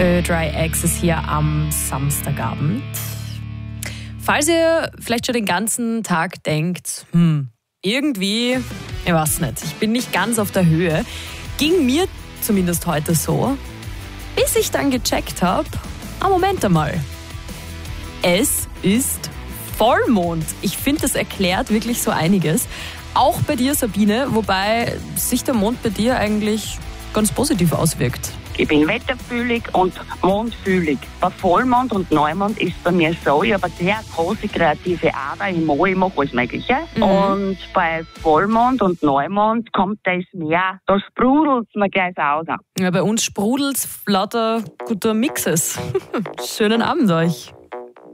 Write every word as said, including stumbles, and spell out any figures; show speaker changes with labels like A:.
A: Ö drei Axis hier am Samstagabend. Falls ihr vielleicht schon den ganzen Tag denkt, hm, irgendwie, ich weiß nicht, ich bin nicht ganz auf der Höhe, ging mir zumindest heute so, bis ich dann gecheckt habe, ah, Moment einmal, es ist Vollmond. Ich finde, das erklärt wirklich so einiges. Auch bei dir, Sabine, wobei sich der Mond bei dir eigentlich ganz positiv auswirkt.
B: Ich bin wetterfühlig und mondfühlig. Bei Vollmond und Neumond ist es bei mir so, ich habe eine sehr große kreative Ader, ich mache, ich mache alles Mögliche. Mhm. Und bei Vollmond und Neumond kommt das mehr, da sprudelt es mir gleich aus.
A: Ja, bei uns sprudelt es lauter guter Mixes. Schönen Abend euch.